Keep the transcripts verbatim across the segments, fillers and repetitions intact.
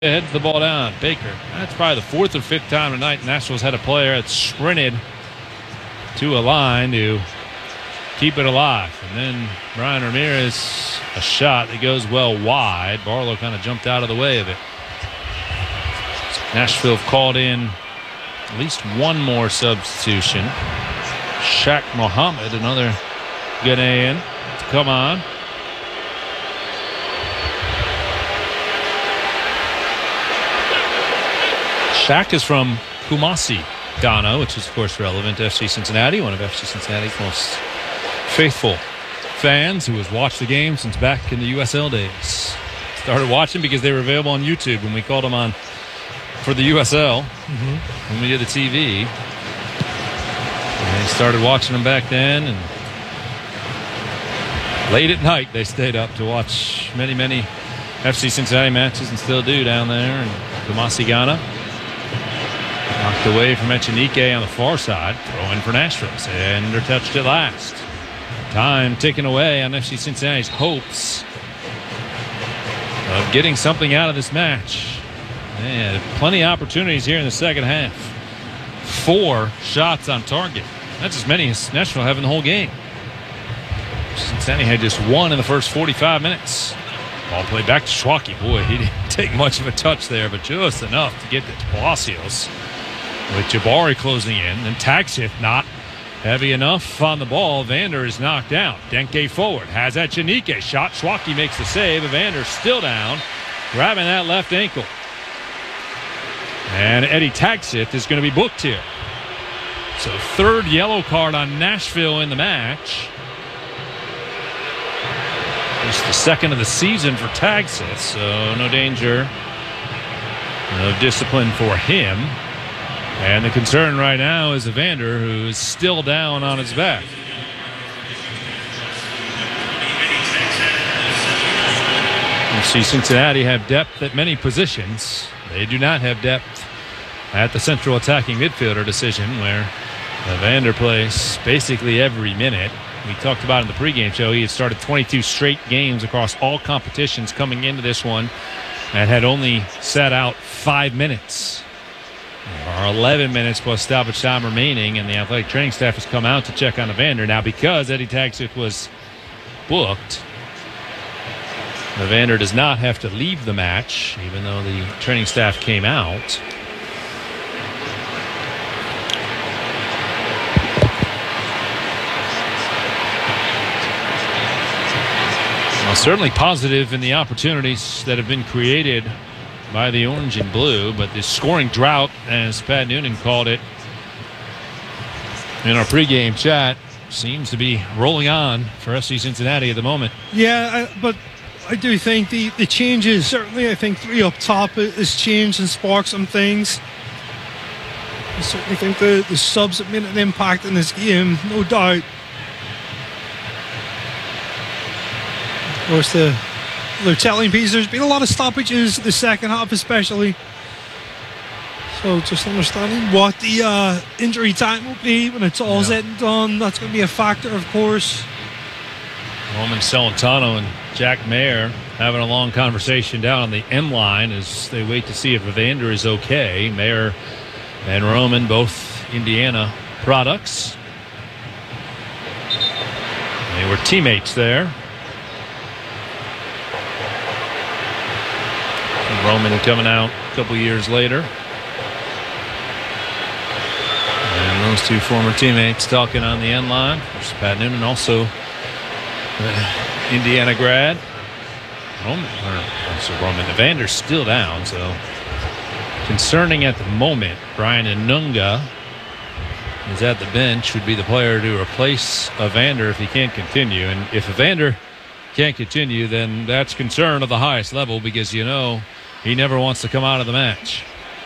Heads the ball down. Baker. That's probably the fourth or fifth time tonight Nashville's had a player that's sprinted to a line to keep it alive. And then Brian Ramirez, a shot that goes well wide. Barlow kind of jumped out of the way of it. Nashville called in at least one more substitution. Shaq Muhammad, another Ghanaian, to come on. Shaq is from Kumasi, Ghana, which is, of course, relevant to F C Cincinnati, one of F C Cincinnati's most faithful fans who has watched the game since back in the U S L days. Started watching because they were available on YouTube when we called them on for the U S L, mm-hmm. when we did the T V. And they started watching them back then, and late at night they stayed up to watch many, many F C Cincinnati matches and still do down there in Kumasi, Ghana. Knocked away from Echenike on the far side. Throw in for Nashville. Sender touched it last. Time ticking away on F C Cincinnati's hopes of getting something out of this match. Man, plenty of opportunities here in the second half. Four shots on target. That's as many as Nashville have in the whole game. Cincinnati had just one in the first forty-five minutes. Ball played back to Schwacke. Boy, he didn't take much of a touch there, but just enough to get to Palacios. With Jabari closing in, and Tagshift not heavy enough on the ball. Vander is knocked down. Denke forward, has Echenike. Shot, Schwacke makes the save, and Vander's still down, grabbing that left ankle. And Eddie Tagshift is going to be booked here. So third yellow card on Nashville in the match. Just the second of the season for Tagshift, so no danger of discipline for him. And the concern right now is Evander, who is still down on his back. You see Cincinnati have depth at many positions. They do not have depth at the central attacking midfielder position, where Evander plays basically every minute. We talked about in the pregame show, he had started twenty-two straight games across all competitions coming into this one and had only sat out five minutes. There are eleven minutes plus stoppage time remaining, and the athletic training staff has come out to check on Evander. Now, because Eddie Tagshift was booked, Evander does not have to leave the match, even though the training staff came out. Well, certainly positive in the opportunities that have been created by the orange and blue, but the scoring drought, as Pat Noonan called it in our pregame chat, seems to be rolling on for F C Cincinnati at the moment. Yeah, I, but I do think the, the changes, certainly I think three up top has changed and sparked some things. I certainly think the, the subs have made an impact in this game, no doubt. Of course, the They're telling piece. There's been a lot of stoppages the second half especially. So just understanding what the uh, injury time will be when it's all yeah. said and done. That's going to be a factor, of course. Roman Celentano and Jack Mayer having a long conversation down on the M line as they wait to see if Evander is okay. Mayer and Roman, both Indiana products. They were teammates there. Roman coming out a couple years later. And those two former teammates talking on the end line. There's Pat Noonan, also uh, Indiana grad. Roman, or, so Roman Evander's still down, so concerning at the moment. Brian Anunga is at the bench, would be the player to replace Evander if he can't continue. And if Evander can't continue, then that's concern of the highest level, because you know he never wants to come out of the match.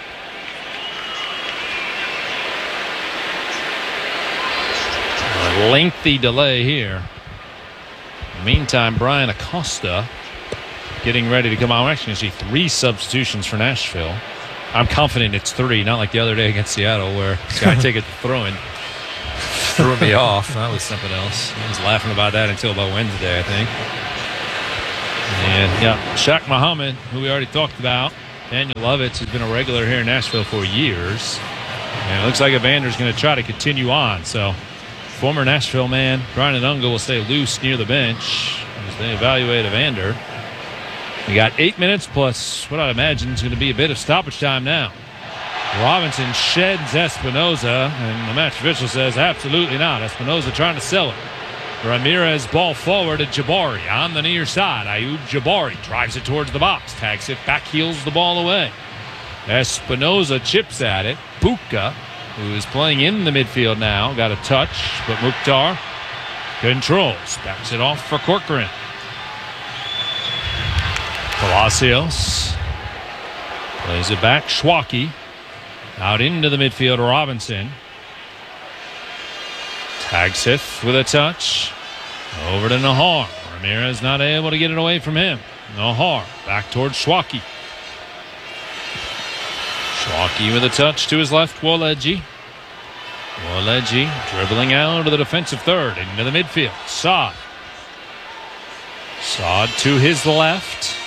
A lengthy delay here. In the meantime, Brian Acosta getting ready to come out. We're actually going to see three substitutions for Nashville. I'm confident it's three, not like the other day against Seattle where this guy take it to throwing. Threw me off. That was something else. I was laughing about that until about Wednesday, I think. And, yeah, Shaq Muhammad, who we already talked about, Daniel Lovitz has been a regular here in Nashville for years. And it looks like Evander's going to try to continue on. So former Nashville man Brian Anunga will stay loose near the bench as they evaluate Evander. We got eight minutes plus what I'd imagine is going to be a bit of stoppage time now. Robinson sheds Espinoza, and the match official says absolutely not. Espinoza trying to sell it. Ramirez ball forward to Jabari on the near side. Ayub Jabari drives it towards the box, tags it, back heels the ball away. Espinoza chips at it. Buka, who is playing in the midfield now, got a touch, but Mukhtar controls, backs it off for Corcoran. Palacios plays it back. Schwacke out into the midfield. Robinson tags it with a touch over to Nahar. Ramirez not able to get it away from him. Nahar back towards Schwacke. Schwacke with a touch to his left. Woleji. Woleji dribbling out of the defensive third into the midfield. Saad. Saad to his left.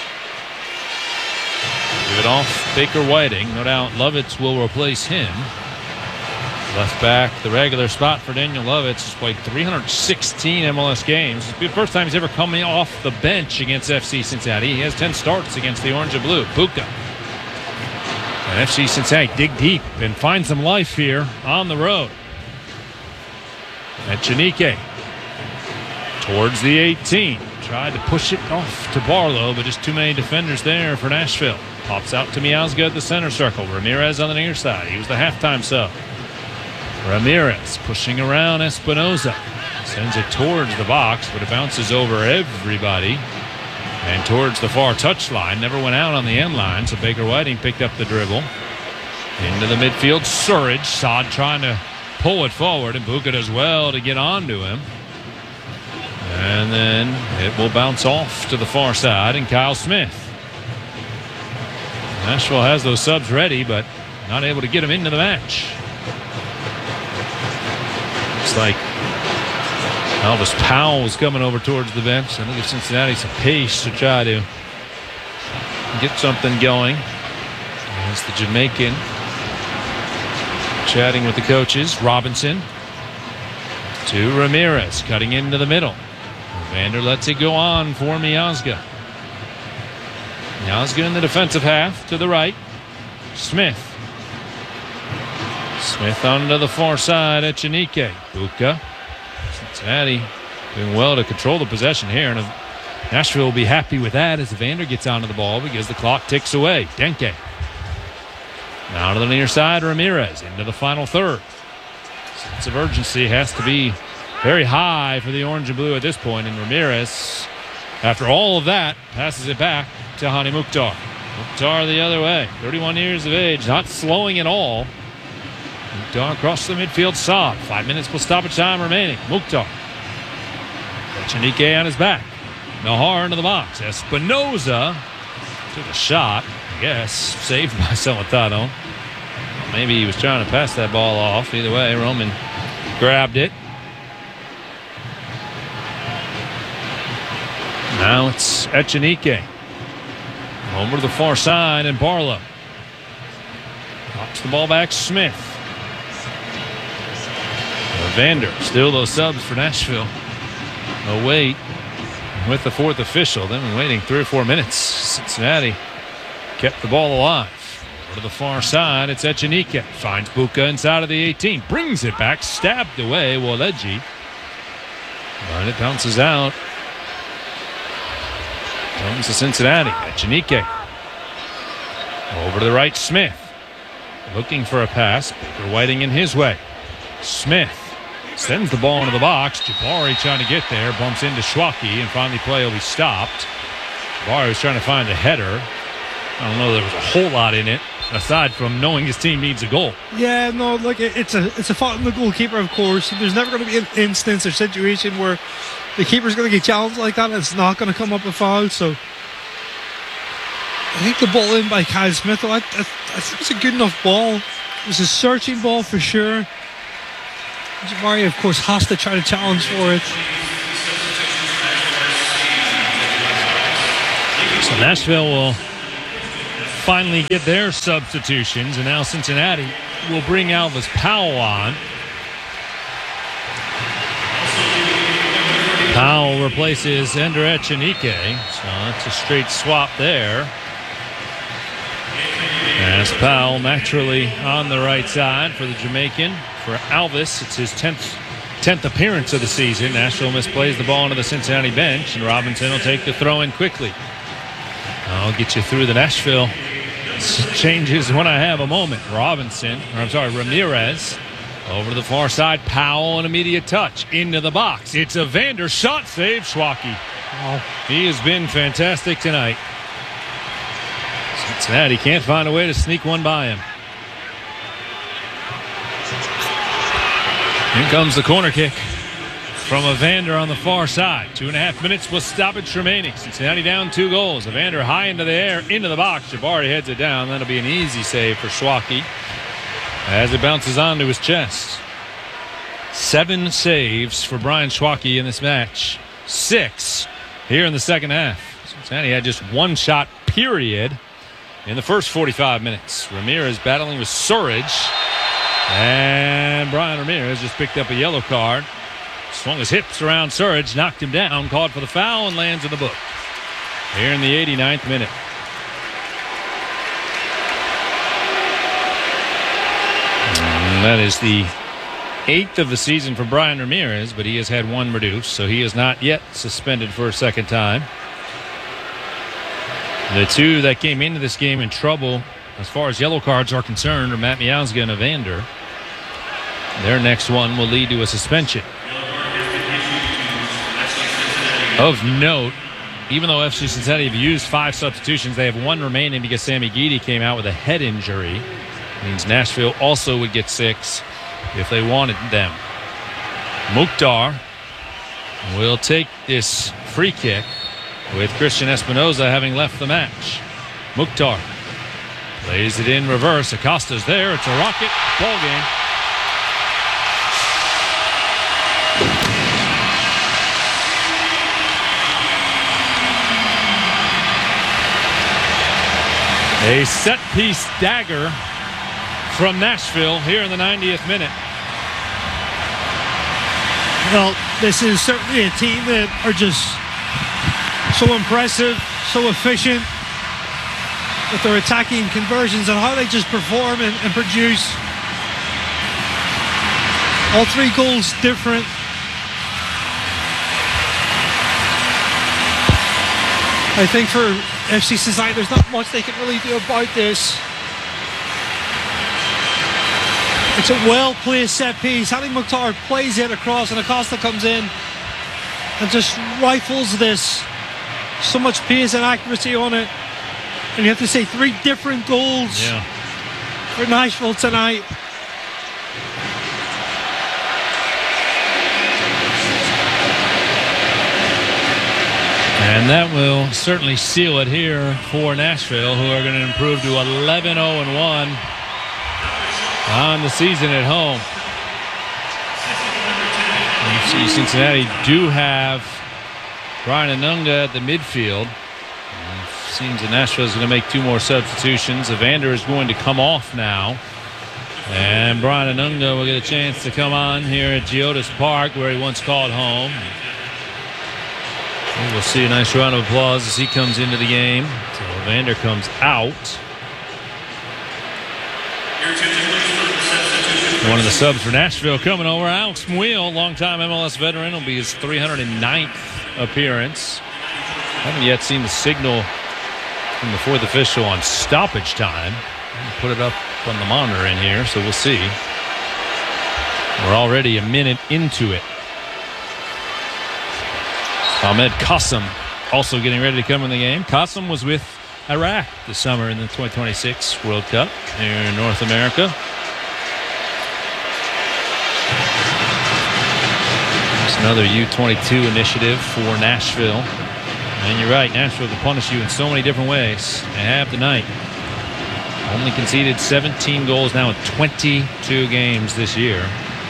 Give it off Baker Whiting. No doubt Lovitz will replace him. Left back, the regular spot for Daniel Lovitz. He's played three hundred sixteen M L S games. It's the first time he's ever coming off the bench against F C Cincinnati. He has ten starts against the Orange and Blue. Buka. And F C Cincinnati dig deep and find some life here on the road. Echenique towards the eighteen. Tried to push it off to Barlow, but just too many defenders there for Nashville. Pops out to Miazga at the center circle. Ramirez on the near side. He was the halftime sub. Ramirez pushing around Espinoza. Sends it towards the box, but it bounces over everybody and towards the far touchline. Never went out on the end line, so Baker Whiting picked up the dribble. Into the midfield, Surridge. Saad trying to pull it forward, and Buka does well to get onto him. And then it will bounce off to the far side, and Kyle Smith. Nashville has those subs ready, but not able to get them into the match. Looks like Elvis Powell was coming over towards the bench. I think if Cincinnati some pace to try to get something going. As the Jamaican chatting with the coaches. Robinson to Ramirez, cutting into the middle. Evander lets it go on for Miazga. Miazga in the defensive half to the right. Smith. Smith onto the far side. Echenique. Buka. Cincinnati doing well to control the possession here. And Nashville will be happy with that as Evander gets onto the ball because the clock ticks away. Denke. Now to the near side. Ramirez into the final third. Sense of urgency has to be very high for the Orange and Blue at this point. And Ramirez, after all of that, passes it back to Hani Mukhtar. Mukhtar the other way. thirty-one years of age, not slowing at all. Mukhtar across the midfield. Saad. Five minutes plus stoppage time remaining. Mukhtar. Echenique on his back. Nahar into the box. Espinoza took a shot. I guess saved by Celentano. Maybe he was trying to pass that ball off. Either way, Roman grabbed it. Now it's Echenique. Over to the far side, and Barlow knocks the ball back. Smith. Evander, still those subs for Nashville. No wait with the fourth official. They've been waiting three or four minutes. Cincinnati kept the ball alive. Over to the far side, it's Echenique. Finds Buka inside of the eighteen. Brings it back, stabbed away. Woleji. And it bounces out. Comes to Cincinnati. Echenique. Over to the right, Smith. Looking for a pass. Baker Whiting in his way. Smith sends the ball into the box. Jabari trying to get there. Bumps into Schwacke, and finally play will be stopped. Jabari was trying to find a header. I don't know there was a whole lot in it, aside from knowing his team needs a goal. Yeah, no, like it's a it's a fault in the goalkeeper, of course. There's never going to be an instance or situation where the keeper's going to get challenged like that. It's not going to come up a foul. So I think the ball in by Kyle Smith, I, I, I think it's a good enough ball. It was a searching ball for sure. Jabari, of course, has to try to challenge for it. So Nashville will finally get their substitutions, and now Cincinnati will bring Alvis Powell on. Powell replaces Ender Echenike, so that's a straight swap there. As Powell naturally on the right side for the Jamaican. For Alvis, it's his tenth, tenth appearance of the season. Nashville misplays the ball into the Cincinnati bench, and Robinson will take the throw in quickly. I'll get you through the Nashville changes when I have a moment. Robinson, or I'm sorry, Ramirez over to the far side. Powell, an immediate touch into the box. It's a Vander shot save. Schwacke. Wow. He has been fantastic tonight. Cincinnati can't find a way to sneak one by him. Here comes the corner kick from Evander on the far side. Two and a half minutes with stoppage remaining. Cincinnati down two goals. Evander high into the air, into the box. Jabari heads it down. That'll be an easy save for Schwacke as it bounces onto his chest. Seven saves for Brian Schwacke in this match. Six here in the second half. Cincinnati had just one shot, period, in the first forty-five minutes. Ramirez battling with Surridge. And Brian Ramirez just picked up a yellow card. Swung his hips around Surridge, knocked him down, called for the foul, and lands in the book. Here in the eighty-ninth minute. And that is the eighth of the season for Brian Ramirez, but he has had one reduced, so he is not yet suspended for a second time. The two that came into this game in trouble as far as yellow cards are concerned are Matt Miazga and Evander. Their next one will lead to a suspension. Of note, even though F C Cincinnati have used five substitutions, they have one remaining because Sammy Guidi came out with a head injury. It means Nashville also would get six if they wanted them. Mukhtar will take this free kick with Christian Espinoza having left the match. Mukhtar plays it in reverse. Acosta's there. It's a Rocket ball game. A set-piece dagger from Nashville here in the ninetieth minute. Well, this is certainly a team that are just so impressive, so efficient with their attacking conversions and how they just perform and, and produce. All three goals different. I think for F C Cincinnati, there's not much they can really do about this. It's a well-placed set piece. Hany Mukhtar plays it across, and Acosta comes in and just rifles this. So much pace and accuracy on it. And you have to say three different goals yeah. for Nashville tonight. And that will certainly seal it here for Nashville, who are going to improve to eleven oh one on the season at home. You see Cincinnati do have Brian Anunga at the midfield. It seems that Nashville is going to make two more substitutions. Evander is going to come off now. And Brian Anunga will get a chance to come on here at Geodis Park, where he once called home. We'll see a nice round of applause as he comes into the game. So Evander comes out. One of the subs for Nashville coming over, Alex Muil, longtime M L S veteran, will be his three hundred ninth appearance. Haven't yet seen the signal from the fourth official on stoppage time. I'll put it up on the monitor in here, so we'll see. We're already a minute into it. Ahmed Qasim also getting ready to come in the game. Qasim was with Iraq this summer in the twenty twenty-six World Cup here in North America. It's another U twenty-two initiative for Nashville. And you're right, Nashville can punish you in so many different ways. They have tonight. Only conceded seventeen goals now in twenty-two games this year.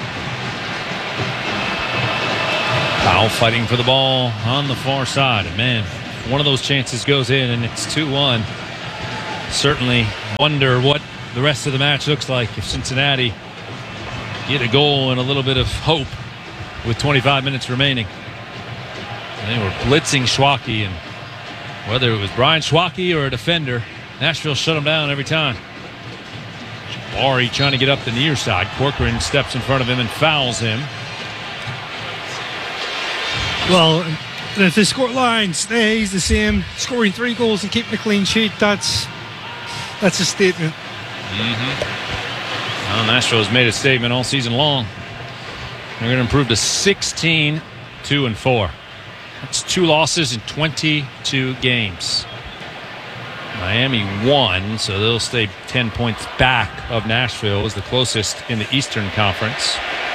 Powell fighting for the ball on the far side. And man, one of those chances goes in and it's two one. certainly wonder what the rest of the match looks like if Cincinnati get a goal and a little bit of hope with twenty-five minutes remaining. They were blitzing Schwacke, and whether it was Brian Schwacke or a defender, Nashville shut them down every time. Jabari trying to get up the near side. Corcoran steps in front of him and fouls him. Well, if the score line stays the same, scoring three goals and keeping a clean sheet, that's that's a statement. Mm-hmm. Well, Nashville has made a statement all season long. They're going to improve to sixteen, two, and four. That's two losses in twenty-two games. Miami won, so they'll stay ten points back of Nashville as the closest in the Eastern Conference.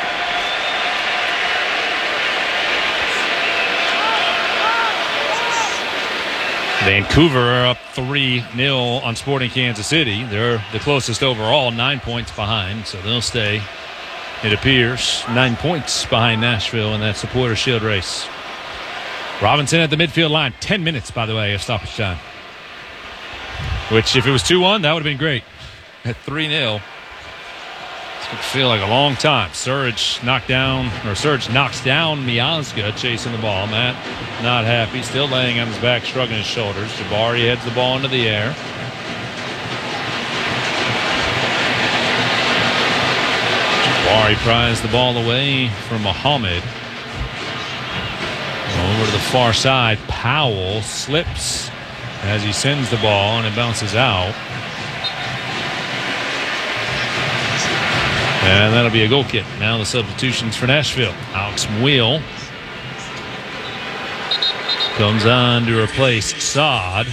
Vancouver are up three nil on Sporting Kansas City. They're the closest overall, nine points behind, so they'll stay, it appears, nine points behind Nashville in that Supporter Shield race. Robinson at the midfield line. Ten minutes, by the way, of stoppage time. Which, if it was two one, that would have been great. At three nil, it's going to feel like a long time. Surge knocked down, or Surge knocks down Miazga chasing the ball. Matt not happy, still laying on his back, shrugging his shoulders. Jabari heads the ball into the air. Jabari pries the ball away from Muhammad. Over to the far side, Powell slips as he sends the ball and it bounces out. And that'll be a goal kick. Now the substitutions for Nashville. Alex Muil comes on to replace Saad.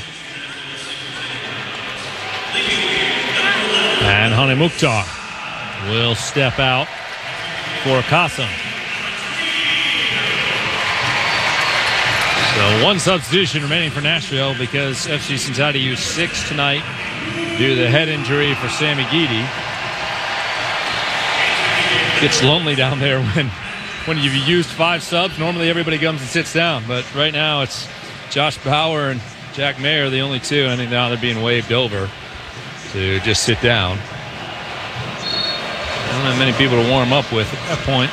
And Hani Mukhtar will step out for Qasim. So one substitution remaining for Nashville because F C Cincinnati used six tonight due to the head injury for Sammy Guidi. Gets lonely down there when when you've used five subs. Normally everybody comes and sits down, but right now it's Josh Bauer and Jack Mayer, the only two. I think now they're being waved over to just sit down. I don't have many people to warm up with at that point.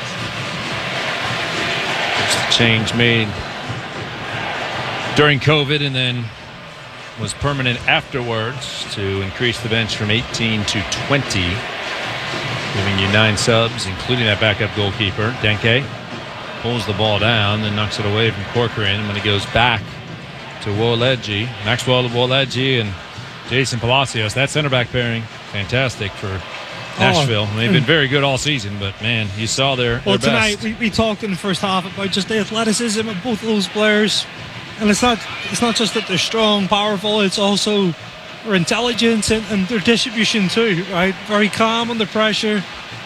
It's a change made during COVID and then was permanent afterwards to increase the bench from eighteen to twenty, giving you nine subs, including that backup goalkeeper. Denke pulls the ball down, then knocks it away from Corcoran when he goes back to Woleji. Maxwell Woleji and Jason Palacios. That center back pairing, fantastic for Nashville. They've been very good all season, but man, you saw their, well, their tonight best. We, we talked in the first half about just the athleticism of both of those players. And it's not it's not just that they're strong, powerful, it's also their intelligence and, and their distribution too, right? Very calm under pressure.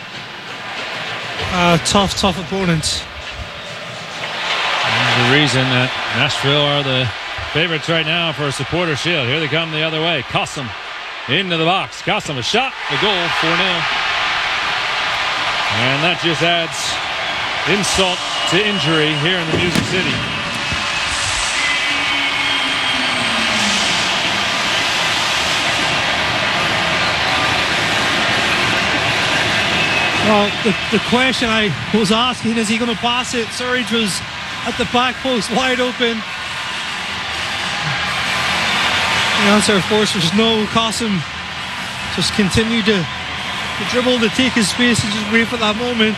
Uh, tough, tough opponents. And the reason that Nashville are the favorites right now for a Supporter Shield. Here they come the other way. Qasim into the box. Qasim a shot, the goal, four nil. And that just adds insult to injury here in the Music City. Well, the, the question I was asking, is he going to pass it? Surridge was at the back post, wide open. The answer, of course, was no. Qasim just continued to, to dribble, to take his space and just wait for that moment.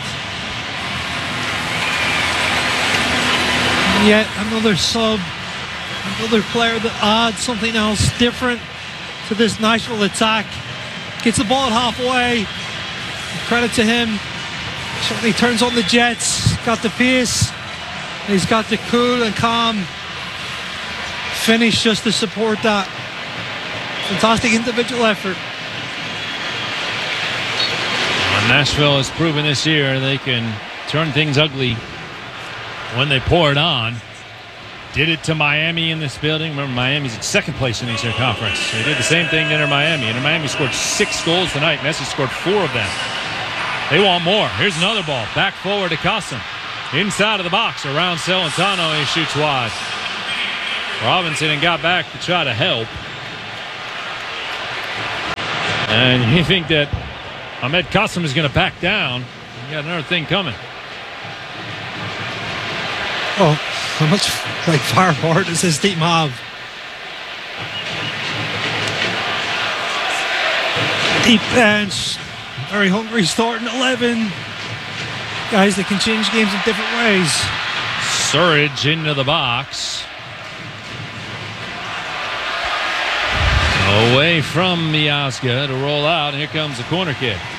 And yet another sub, another player that adds something else different to this Nashville attack. Gets the ball at halfway. Credit to him. Certainly turns on the jets. Got the pace. He's got the cool and calm finish just to support that. Fantastic individual effort. Well, Nashville has proven this year they can turn things ugly when they pour it on. Did it to Miami in this building. Remember, Miami's in second place in the Eastern Conference. They did the same thing to Inter Miami. Inter Miami scored six goals tonight. Messi scored four of them. They want more. Here's another ball. Back forward to Qasim. Inside of the box. Around Celentano. He shoots wide. Robinson and got back to try to help. And you think that Ahmed Qasim is going to back down. You got another thing coming. Oh, how much like firepower does this team have? Deep bench, very hungry starting eleven. Guys that can change games in different ways. Surridge into the box. Away from Miazga to roll out. And here comes the corner kick.